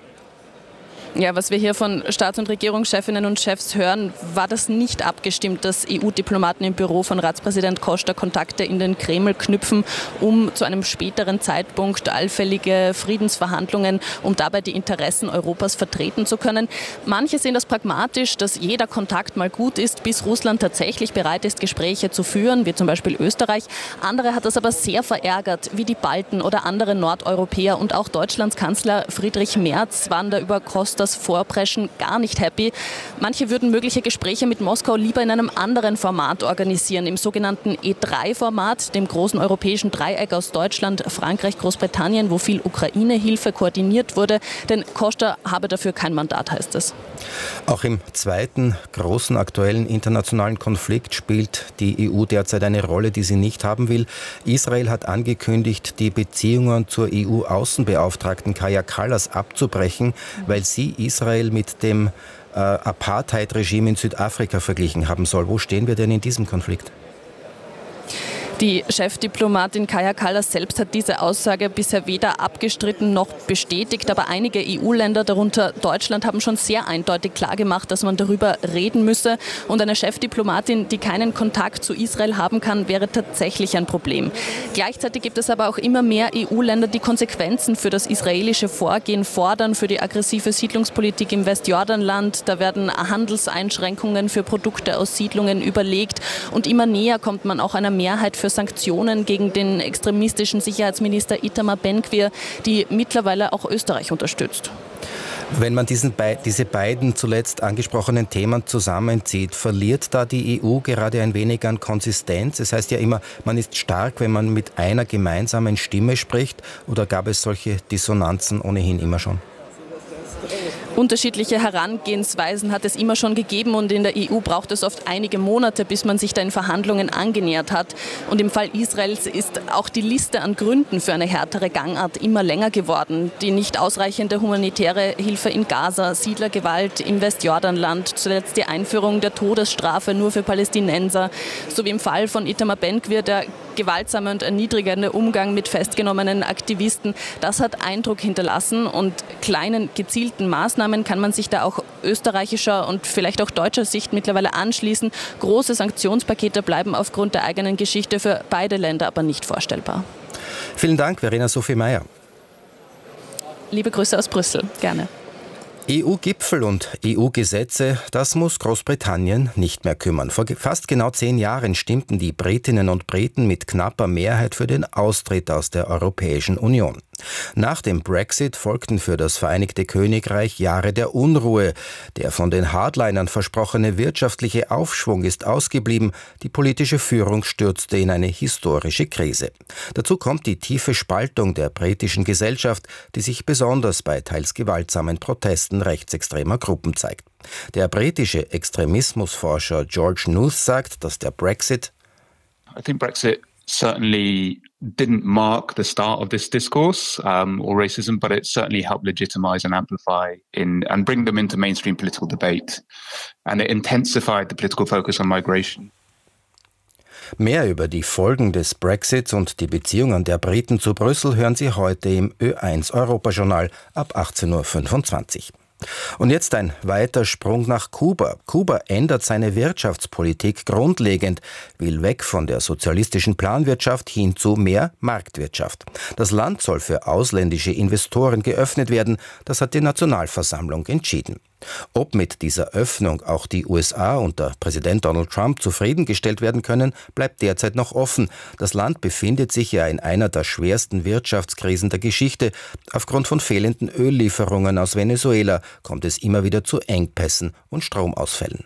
Ja, was wir hier von Staats- und Regierungschefinnen und Chefs hören, war das nicht abgestimmt, dass EU-Diplomaten im Büro von Ratspräsident Costa Kontakte in den Kreml knüpfen, um zu einem späteren Zeitpunkt allfällige Friedensverhandlungen, um dabei die Interessen Europas vertreten zu können. Manche sehen das pragmatisch, dass jeder Kontakt mal gut ist, bis Russland tatsächlich bereit ist, Gespräche zu führen, wie zum Beispiel Österreich. Andere hat das aber sehr verärgert, wie die Balten oder andere Nordeuropäer, und auch Deutschlands Kanzler Friedrich Merz waren da über Costas Vorpreschen gar nicht happy. Manche würden mögliche Gespräche mit Moskau lieber in einem anderen Format organisieren, im sogenannten E3-Format, dem großen europäischen Dreieck aus Deutschland, Frankreich, Großbritannien, wo viel Ukraine-Hilfe koordiniert wurde. Denn Costa habe dafür kein Mandat, heißt es. Auch im zweiten großen aktuellen internationalen Konflikt spielt die EU derzeit eine Rolle, die sie nicht haben will. Israel hat angekündigt, die Beziehungen zur EU-Außenbeauftragten Kaja Kallas abzubrechen, weil sie Israel mit dem Apartheid-Regime in Südafrika verglichen haben soll. Wo stehen wir denn in diesem Konflikt? Die Chefdiplomatin Kaja Kallas selbst hat diese Aussage bisher weder abgestritten noch bestätigt. Aber einige EU-Länder, darunter Deutschland, haben schon sehr eindeutig klargemacht, dass man darüber reden müsse. Und eine Chefdiplomatin, die keinen Kontakt zu Israel haben kann, wäre tatsächlich ein Problem. Gleichzeitig gibt es aber auch immer mehr EU-Länder, die Konsequenzen für das israelische Vorgehen fordern, für die aggressive Siedlungspolitik im Westjordanland. Da werden Handelseinschränkungen für Produkte aus Siedlungen überlegt. Und immer näher kommt man auch einer Mehrheit für Sanktionen gegen den extremistischen Sicherheitsminister Itamar Ben-Gvir, die mittlerweile auch Österreich unterstützt. Wenn man diese beiden zuletzt angesprochenen Themen zusammenzieht, verliert da die EU gerade ein wenig an Konsistenz? Es heißt ja immer, man ist stark, wenn man mit einer gemeinsamen Stimme spricht. Oder gab es solche Dissonanzen ohnehin immer schon? Unterschiedliche Herangehensweisen hat es immer schon gegeben und in der EU braucht es oft einige Monate, bis man sich da in Verhandlungen angenähert hat. Und im Fall Israels ist auch die Liste an Gründen für eine härtere Gangart immer länger geworden. Die nicht ausreichende humanitäre Hilfe in Gaza, Siedlergewalt im Westjordanland, zuletzt die Einführung der Todesstrafe nur für Palästinenser, sowie im Fall von Itamar Ben-Gvir der gewaltsame und erniedrigende Umgang mit festgenommenen Aktivisten. Das hat Eindruck hinterlassen und kleinen gezielten Maßnahmen kann man sich da auch österreichischer und vielleicht auch deutscher Sicht mittlerweile anschließen. Große Sanktionspakete bleiben aufgrund der eigenen Geschichte für beide Länder aber nicht vorstellbar. Vielen Dank, Verena Sophie Meyer. Liebe Grüße aus Brüssel, gerne. EU-Gipfel und EU-Gesetze, das muss Großbritannien nicht mehr kümmern. Vor fast genau 10 Jahren stimmten die Britinnen und Briten mit knapper Mehrheit für den Austritt aus der Europäischen Union. Nach dem Brexit folgten für das Vereinigte Königreich Jahre der Unruhe. Der von den Hardlinern versprochene wirtschaftliche Aufschwung ist ausgeblieben. Die politische Führung stürzte in eine historische Krise. Dazu kommt die tiefe Spaltung der britischen Gesellschaft, die sich besonders bei teils gewaltsamen Protesten rechtsextremer Gruppen zeigt. Der britische Extremismusforscher George Knuth sagt, dass der Brexit certainly didn't mark the start of this discourse or racism, but it certainly helped legitimize and amplify and bring them into mainstream political debate. And it intensified the political focus on migration. Mehr über die Folgen des Brexits und die Beziehungen der Briten zu Brüssel hören Sie heute im Ö1 Europajournal ab 18:25 Uhr. Und jetzt ein weiter Sprung nach Kuba. Kuba ändert seine Wirtschaftspolitik grundlegend, will weg von der sozialistischen Planwirtschaft hin zu mehr Marktwirtschaft. Das Land soll für ausländische Investoren geöffnet werden, das hat die Nationalversammlung entschieden. Ob mit dieser Öffnung auch die USA unter Präsident Donald Trump zufriedengestellt werden können, bleibt derzeit noch offen. Das Land befindet sich ja in einer der schwersten Wirtschaftskrisen der Geschichte. Aufgrund von fehlenden Öllieferungen aus Venezuela kommt es immer wieder zu Engpässen und Stromausfällen.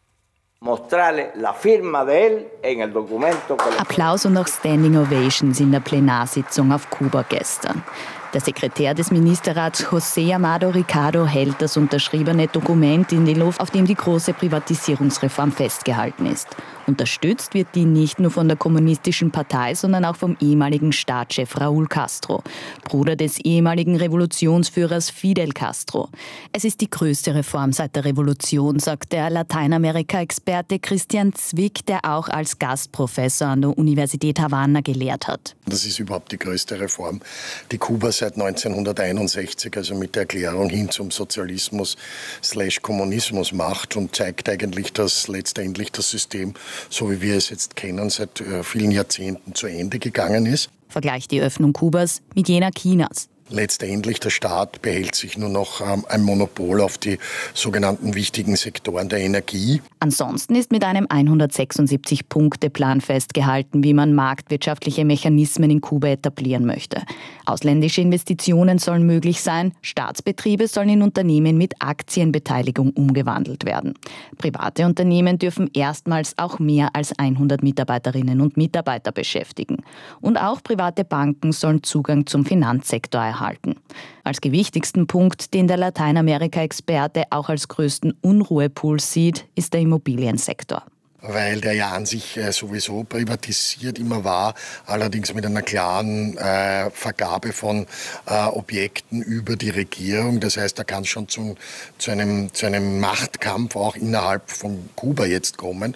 Applaus und auch Standing Ovations in der Plenarsitzung auf Kuba gestern. Der Sekretär des Ministerrats José Amado Ricardo hält das unterschriebene Dokument in die Luft, auf dem die große Privatisierungsreform festgehalten ist. Unterstützt wird die nicht nur von der Kommunistischen Partei, sondern auch vom ehemaligen Staatschef Raúl Castro, Bruder des ehemaligen Revolutionsführers Fidel Castro. Es ist die größte Reform seit der Revolution, sagt der Lateinamerika-Experte Christian Zwick, der auch als Gastprofessor an der Universität Havanna gelehrt hat. Das ist überhaupt die größte Reform, die Kuba seit 1961, also mit der Erklärung hin zum Sozialismus/Kommunismus macht und zeigt eigentlich, dass letztendlich das System, so wie wir es jetzt kennen, seit vielen Jahrzehnten zu Ende gegangen ist. Vergleicht die Öffnung Kubas mit jener Chinas. Letztendlich, der Staat behält sich nur noch ein Monopol auf die sogenannten wichtigen Sektoren der Energie. Ansonsten ist mit einem 176-Punkte-Plan festgehalten, wie man marktwirtschaftliche Mechanismen in Kuba etablieren möchte. Ausländische Investitionen sollen möglich sein, Staatsbetriebe sollen in Unternehmen mit Aktienbeteiligung umgewandelt werden. Private Unternehmen dürfen erstmals auch mehr als 100 Mitarbeiterinnen und Mitarbeiter beschäftigen. Und auch private Banken sollen Zugang zum Finanzsektor erhalten. Als gewichtigsten Punkt, den der Lateinamerika-Experte auch als größten Unruhepool sieht, ist der Immobiliensektor. Weil der ja an sich sowieso privatisiert immer war, allerdings mit einer klaren Vergabe von Objekten über die Regierung. Das heißt, da kann es schon zu einem Machtkampf auch innerhalb von Kuba jetzt kommen.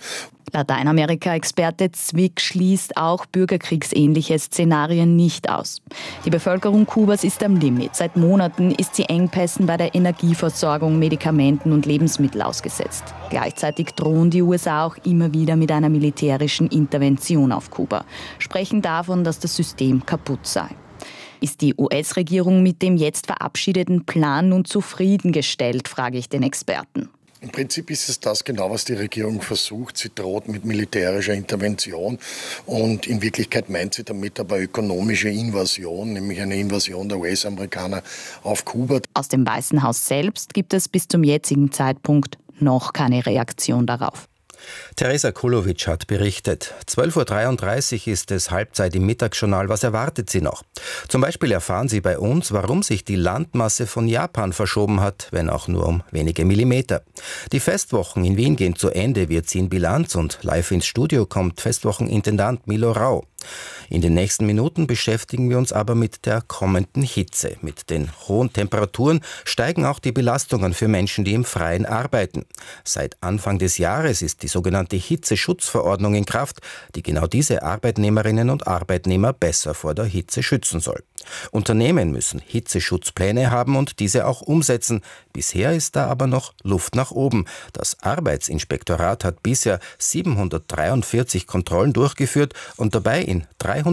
Lateinamerika-Experte Zwick schließt auch bürgerkriegsähnliche Szenarien nicht aus. Die Bevölkerung Kubas ist am Limit. Seit Monaten ist sie Engpässen bei der Energieversorgung, Medikamenten und Lebensmittel ausgesetzt. Gleichzeitig drohen die USA auch immer wieder mit einer militärischen Intervention auf Kuba, sprechen davon, dass das System kaputt sei. Ist die US-Regierung mit dem jetzt verabschiedeten Plan nun zufriedengestellt, frage ich den Experten. Im Prinzip ist es das genau, was die Regierung versucht. Sie droht mit militärischer Intervention und in Wirklichkeit meint sie damit aber ökonomische Invasion, nämlich eine Invasion der US-Amerikaner auf Kuba. Aus dem Weißen Haus selbst gibt es bis zum jetzigen Zeitpunkt noch keine Reaktion darauf. Teresa Kulowitsch hat berichtet. 12.33 Uhr ist es Halbzeit im Mittagsjournal. Was erwartet Sie noch? Zum Beispiel erfahren Sie bei uns, warum sich die Landmasse von Japan verschoben hat, wenn auch nur um wenige Millimeter. Die Festwochen in Wien gehen zu Ende. Wir ziehen Bilanz und live ins Studio kommt Festwochenintendant Milo Rau. In den nächsten Minuten beschäftigen wir uns aber mit der kommenden Hitze. Mit den hohen Temperaturen steigen auch die Belastungen für Menschen, die im Freien arbeiten. Seit Anfang des Jahres ist die sogenannte Hitzeschutzverordnung in Kraft, die genau diese Arbeitnehmerinnen und Arbeitnehmer besser vor der Hitze schützen soll. Unternehmen müssen Hitzeschutzpläne haben und diese auch umsetzen. Bisher ist da aber noch Luft nach oben. Das Arbeitsinspektorat hat bisher 743 Kontrollen durchgeführt und dabei in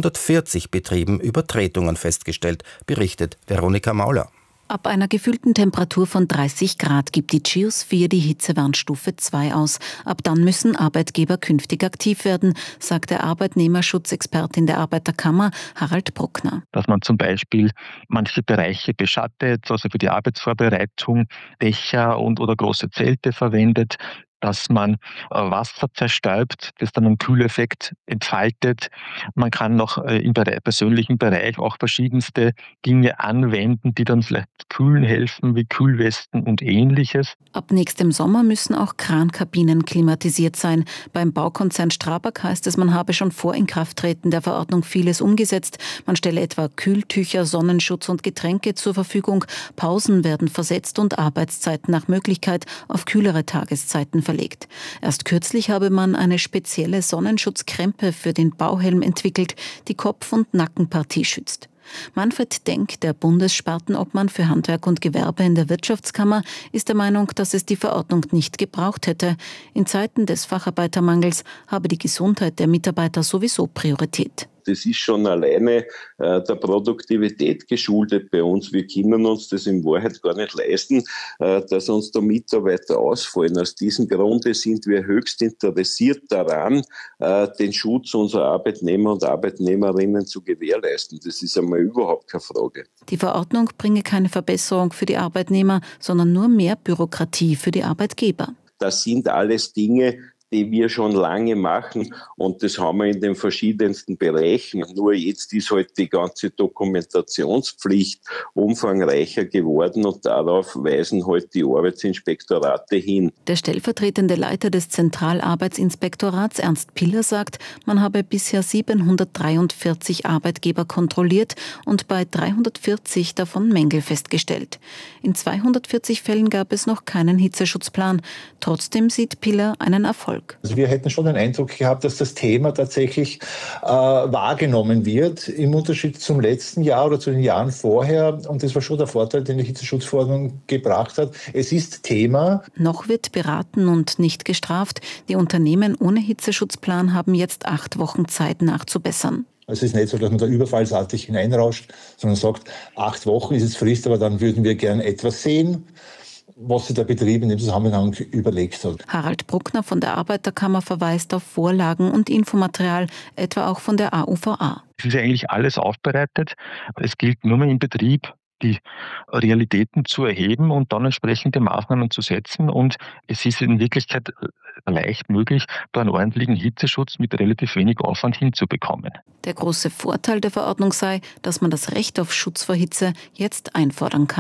340 Betrieben Übertretungen festgestellt, berichtet Veronika Mauler. Ab einer gefühlten Temperatur von 30 Grad gibt die Geosphere die Hitzewarnstufe 2 aus. Ab dann müssen Arbeitgeber künftig aktiv werden, sagt der Arbeitnehmerschutzexpertin der Arbeiterkammer Harald Bruckner. Dass man zum Beispiel manche Bereiche beschattet, also für die Arbeitsvorbereitung Dächer oder große Zelte verwendet, dass man Wasser zerstäubt, das dann einen Kühleffekt entfaltet. Man kann noch im persönlichen Bereich auch verschiedenste Dinge anwenden, die dann vielleicht kühlen helfen, wie Kühlwesten und Ähnliches. Ab nächstem Sommer müssen auch Krankabinen klimatisiert sein. Beim Baukonzern Strabag heißt es, man habe schon vor Inkrafttreten der Verordnung vieles umgesetzt. Man stelle etwa Kühltücher, Sonnenschutz und Getränke zur Verfügung. Pausen werden versetzt und Arbeitszeiten nach Möglichkeit auf kühlere Tageszeiten verlegt. Erst kürzlich habe man eine spezielle Sonnenschutzkrempe für den Bauhelm entwickelt, die Kopf- und Nackenpartie schützt. Manfred Denk, der Bundesspartenobmann für Handwerk und Gewerbe in der Wirtschaftskammer, ist der Meinung, dass es die Verordnung nicht gebraucht hätte. In Zeiten des Facharbeitermangels habe die Gesundheit der Mitarbeiter sowieso Priorität. Das ist schon alleine der Produktivität geschuldet bei uns. Wir können uns das in Wahrheit gar nicht leisten, dass uns da Mitarbeiter ausfallen. Aus diesem Grunde sind wir höchst interessiert daran, den Schutz unserer Arbeitnehmer und Arbeitnehmerinnen zu gewährleisten. Das ist einmal überhaupt keine Frage. Die Verordnung bringe keine Verbesserung für die Arbeitnehmer, sondern nur mehr Bürokratie für die Arbeitgeber. Das sind alles Dinge, die wir schon lange machen und das haben wir in den verschiedensten Bereichen. Nur jetzt ist halt die ganze Dokumentationspflicht umfangreicher geworden und darauf weisen halt die Arbeitsinspektorate hin. Der stellvertretende Leiter des Zentralarbeitsinspektorats Ernst Piller sagt, man habe bisher 743 Arbeitgeber kontrolliert und bei 340 davon Mängel festgestellt. In 240 Fällen gab es noch keinen Hitzeschutzplan. Trotzdem sieht Piller einen Erfolg. Also wir hätten schon den Eindruck gehabt, dass das Thema tatsächlich wahrgenommen wird, im Unterschied zum letzten Jahr oder zu den Jahren vorher. Und das war schon der Vorteil, den die Hitzeschutzverordnung gebracht hat. Es ist Thema. Noch wird beraten und nicht gestraft. Die Unternehmen ohne Hitzeschutzplan haben jetzt 8 Wochen Zeit nachzubessern. Es ist nicht so, dass man da überfallsartig hineinrauscht, sondern sagt, 8 Wochen ist jetzt Frist, aber dann würden wir gern etwas sehen, was sich der Betrieb in dem Zusammenhang überlegt hat. Harald Bruckner von der Arbeiterkammer verweist auf Vorlagen und Infomaterial, etwa auch von der AUVA. Es ist ja eigentlich alles aufbereitet. Es gilt nur mehr im Betrieb, die Realitäten zu erheben und dann entsprechende Maßnahmen zu setzen. Und es ist in Wirklichkeit leicht möglich, da einen ordentlichen Hitzeschutz mit relativ wenig Aufwand hinzubekommen. Der große Vorteil der Verordnung sei, dass man das Recht auf Schutz vor Hitze jetzt einfordern kann.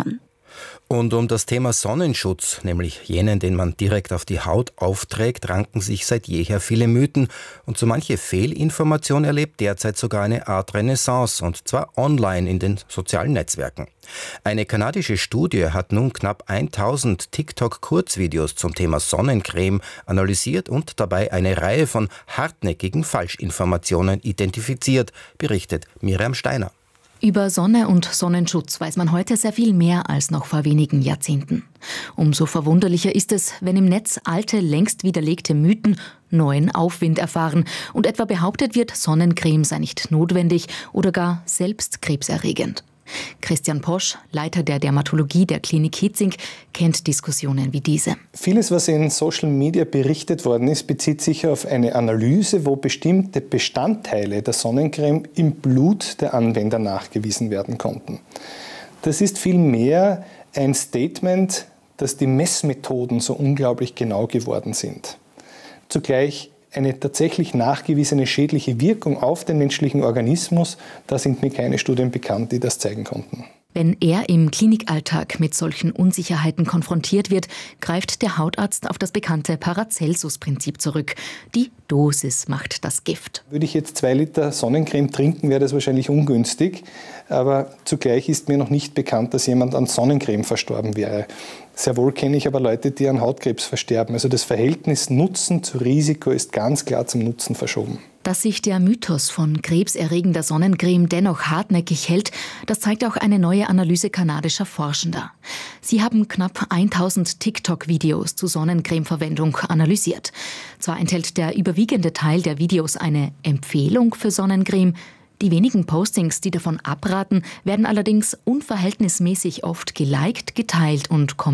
Und um das Thema Sonnenschutz, nämlich jenen, den man direkt auf die Haut aufträgt, ranken sich seit jeher viele Mythen. Und so manche Fehlinformation erlebt derzeit sogar eine Art Renaissance, und zwar online in den sozialen Netzwerken. Eine kanadische Studie hat nun knapp 1000 TikTok-Kurzvideos zum Thema Sonnencreme analysiert und dabei eine Reihe von hartnäckigen Falschinformationen identifiziert, berichtet Miriam Steiner. Über Sonne und Sonnenschutz weiß man heute sehr viel mehr als noch vor wenigen Jahrzehnten. Umso verwunderlicher ist es, wenn im Netz alte, längst widerlegte Mythen neuen Aufwind erfahren und etwa behauptet wird, Sonnencreme sei nicht notwendig oder gar selbst krebserregend. Christian Posch, Leiter der Dermatologie der Klinik Hitzing, kennt Diskussionen wie diese. Vieles, was in Social Media berichtet worden ist, bezieht sich auf eine Analyse, wo bestimmte Bestandteile der Sonnencreme im Blut der Anwender nachgewiesen werden konnten. Das ist vielmehr ein Statement, dass die Messmethoden so unglaublich genau geworden sind. Zugleich eine tatsächlich nachgewiesene schädliche Wirkung auf den menschlichen Organismus, da sind mir keine Studien bekannt, die das zeigen konnten. Wenn er im Klinikalltag mit solchen Unsicherheiten konfrontiert wird, greift der Hautarzt auf das bekannte Paracelsus-Prinzip zurück. Die Dosis macht das Gift. Würde ich jetzt 2 Liter Sonnencreme trinken, wäre das wahrscheinlich ungünstig. Aber zugleich ist mir noch nicht bekannt, dass jemand an Sonnencreme verstorben wäre. Sehr wohl kenne ich aber Leute, die an Hautkrebs versterben. Also das Verhältnis Nutzen zu Risiko ist ganz klar zum Nutzen verschoben. Dass sich der Mythos von krebserregender Sonnencreme dennoch hartnäckig hält, das zeigt auch eine neue Analyse kanadischer Forschender. Sie haben knapp 1000 TikTok-Videos zu Sonnencremeverwendung analysiert. Zwar enthält der überwiegende Teil der Videos eine Empfehlung für Sonnencreme, die wenigen Postings, die davon abraten, werden allerdings unverhältnismäßig oft geliked, geteilt und kommentiert.